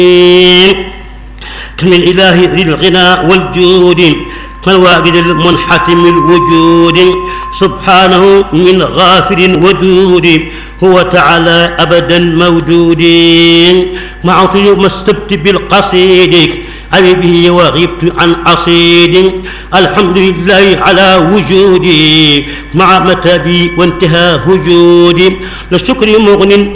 كم الإله ذي الغنى والجود كالواجد المنحتم الوجود سبحانه من غافر ودود هو تعالى أبدا موجود معطي ما استبت بالقصيد أبي به وغبت عن عصيد الحمد لله على وجودي مع متابي وانتهى هجودي للشكر مغن